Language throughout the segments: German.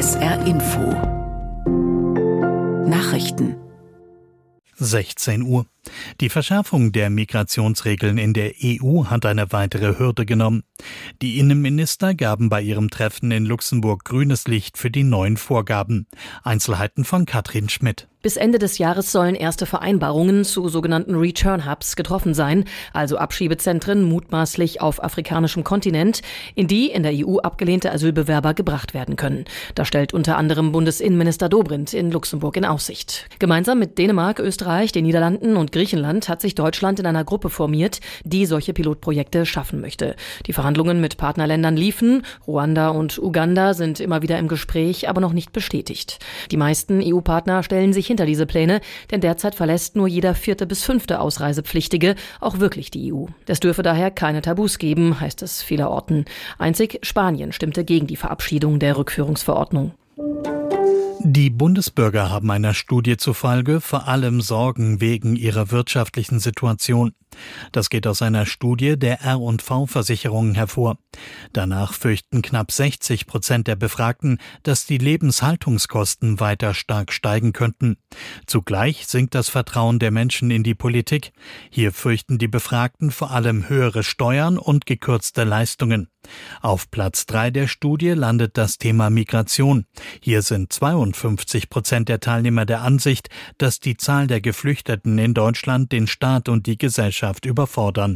SR Info Nachrichten 16 Uhr. Die Verschärfung der Migrationsregeln in der EU hat eine weitere Hürde genommen. Die Innenminister gaben bei ihrem Treffen in Luxemburg grünes Licht für die neuen Vorgaben. Einzelheiten von Katrin Schmidt. Bis Ende des Jahres sollen erste Vereinbarungen zu sogenannten Return Hubs getroffen sein, also Abschiebezentren mutmaßlich auf afrikanischem Kontinent, in die in der EU abgelehnte Asylbewerber gebracht werden können. Das stellt unter anderem Bundesinnenminister Dobrindt in Luxemburg in Aussicht. Gemeinsam mit Dänemark, Österreich, den Niederlanden und Griechenland hat sich Deutschland in einer Gruppe formiert, die solche Pilotprojekte schaffen möchte. Die Verhandlungen mit Partnerländern liefen. Ruanda und Uganda sind immer wieder im Gespräch, aber noch nicht bestätigt. Die meisten EU-Partner stellen sich hinter diese Pläne, denn derzeit verlässt nur jeder 4. bis 5. Ausreisepflichtige auch wirklich die EU. Es dürfe daher keine Tabus geben, heißt es vielerorten. Einzig Spanien stimmte gegen die Verabschiedung der Rückführungsverordnung. Die Bundesbürger haben einer Studie zufolge vor allem Sorgen wegen ihrer wirtschaftlichen Situation. Das geht aus einer Studie der R&V-Versicherungen hervor. Danach fürchten knapp 60% der Befragten, dass die Lebenshaltungskosten weiter stark steigen könnten. Zugleich sinkt das Vertrauen der Menschen in die Politik. Hier fürchten die Befragten vor allem höhere Steuern und gekürzte Leistungen. Auf Platz 3 der Studie landet das Thema Migration. Hier sind 52% der Teilnehmer der Ansicht, dass die Zahl der Geflüchteten in Deutschland den Staat und die Gesellschaft überfordern.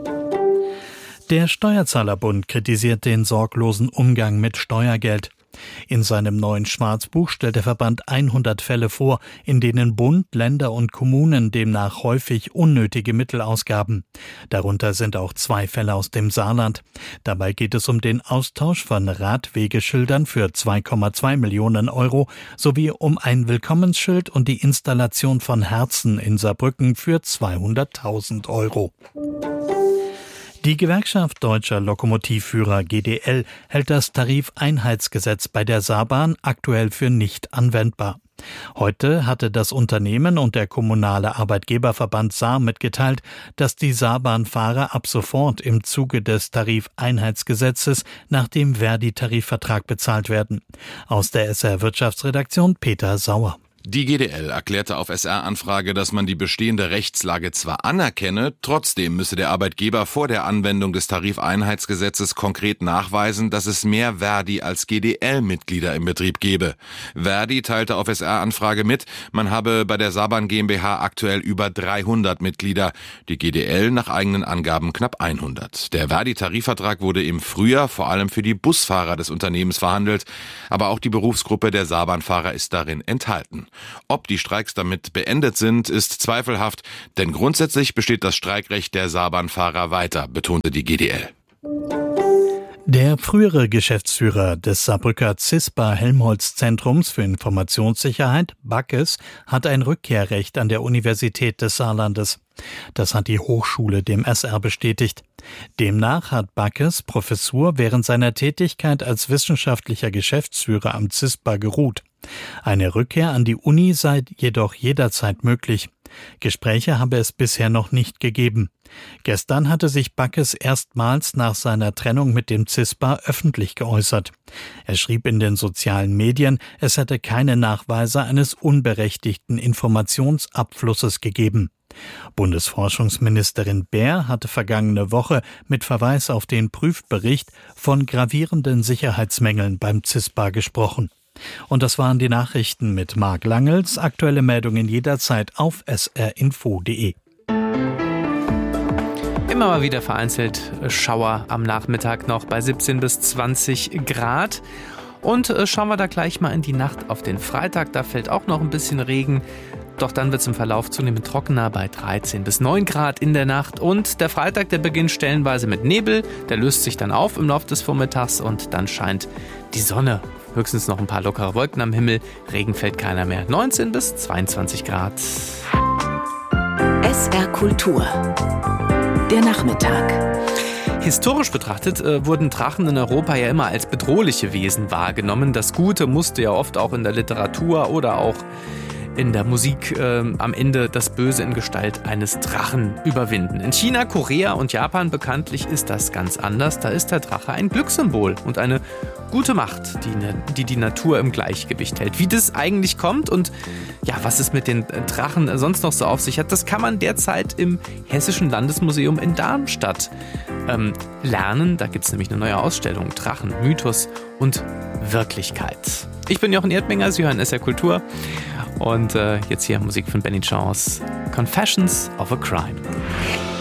Der Steuerzahlerbund kritisiert den sorglosen Umgang mit Steuergeld. In seinem neuen Schwarzbuch stellt der Verband 100 Fälle vor, in denen Bund, Länder und Kommunen demnach häufig unnötige Mittel ausgaben. Darunter sind auch 2 Fälle aus dem Saarland. Dabei geht es um den Austausch von Radwegeschildern für 2,2 Millionen Euro sowie um ein Willkommensschild und die Installation von Herzen in Saarbrücken für 200.000 Euro. Die Gewerkschaft Deutscher Lokomotivführer GDL hält das Tarifeinheitsgesetz bei der Saarbahn aktuell für nicht anwendbar. Heute hatte das Unternehmen und der kommunale Arbeitgeberverband Saar mitgeteilt, dass die Saarbahnfahrer ab sofort im Zuge des Tarifeinheitsgesetzes nach dem Verdi-Tarifvertrag bezahlt werden. Aus der SR Wirtschaftsredaktion Peter Sauer. Die GDL erklärte auf SR-Anfrage, dass man die bestehende Rechtslage zwar anerkenne, trotzdem müsse der Arbeitgeber vor der Anwendung des Tarifeinheitsgesetzes konkret nachweisen, dass es mehr Verdi als GDL-Mitglieder im Betrieb gebe. Verdi teilte auf SR-Anfrage mit, man habe bei der Saarbahn GmbH aktuell über 300 Mitglieder, die GDL nach eigenen Angaben knapp 100. Der Verdi-Tarifvertrag wurde im Frühjahr vor allem für die Busfahrer des Unternehmens verhandelt, aber auch die Berufsgruppe der Saarbahnfahrer ist darin enthalten. Ob die Streiks damit beendet sind, ist zweifelhaft, denn grundsätzlich besteht das Streikrecht der Saarbahnfahrer weiter, betonte die GDL. Der frühere Geschäftsführer des Saarbrücker CISPA-Helmholtz-Zentrums für Informationssicherheit, Backes, hat ein Rückkehrrecht an der Universität des Saarlandes. Das hat die Hochschule dem SR bestätigt. Demnach hat Backes Professur während seiner Tätigkeit als wissenschaftlicher Geschäftsführer am CISPA geruht. Eine Rückkehr an die Uni sei jedoch jederzeit möglich. Gespräche habe es bisher noch nicht gegeben. Gestern hatte sich Backes erstmals nach seiner Trennung mit dem CISPA öffentlich geäußert. Er schrieb in den sozialen Medien, es hätte keine Nachweise eines unberechtigten Informationsabflusses gegeben. Bundesforschungsministerin Baer hatte vergangene Woche mit Verweis auf den Prüfbericht von gravierenden Sicherheitsmängeln beim CISPA gesprochen. Und das waren die Nachrichten mit Marc Langels. Aktuelle Meldungen jederzeit auf srinfo.de. Immer mal wieder vereinzelt Schauer am Nachmittag noch bei 17 bis 20 Grad. Und schauen wir da gleich mal in die Nacht auf den Freitag. Da fällt auch noch ein bisschen Regen. Doch dann wird es im Verlauf zunehmend trockener bei 13 bis 9 Grad in der Nacht. Und der Freitag, der beginnt stellenweise mit Nebel. Der löst sich dann auf im Laufe des Vormittags und dann scheint die Sonne. Höchstens noch ein paar lockere Wolken am Himmel. Regen fällt keiner mehr. 19 bis 22 Grad. SR Kultur. Der Nachmittag. Historisch betrachtet wurden Drachen in Europa ja immer als bedrohliche Wesen wahrgenommen. Das Gute musste ja oft auch in der Literatur oder auch in der Musik am Ende das Böse in Gestalt eines Drachen überwinden. In China, Korea und Japan bekanntlich ist das ganz anders. Da ist der Drache ein Glückssymbol und eine gute Macht, die die Natur im Gleichgewicht hält. Wie das eigentlich kommt und ja, was es mit den Drachen sonst noch so auf sich hat, das kann man derzeit im Hessischen Landesmuseum in Darmstadt lernen. Da gibt es nämlich eine neue Ausstellung, Drachen, Mythos und Wirklichkeit. Ich bin Jochen Erdminger, Sie hören SR Kultur und jetzt hier Musik von Benny Chance, Confessions of a Crime.